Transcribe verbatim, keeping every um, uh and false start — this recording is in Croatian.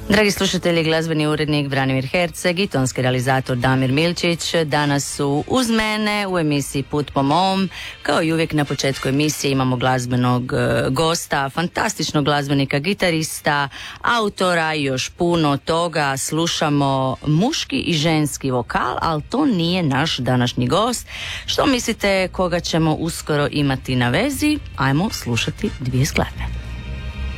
Dragi slušatelji, glazbeni urednik Branimir Herceg i tonski realizator Damir Milčić danas su uz mene u emisiji Put po mom. Kao i uvijek na početku emisije imamo glazbenog gosta, fantastičnog glazbenika, gitarista, autora i još puno toga. Slušamo muški i ženski vokal, ali to nije naš današnji gost. Što mislite koga ćemo uskoro imati na vezi? Ajmo slušati dvije skladbe.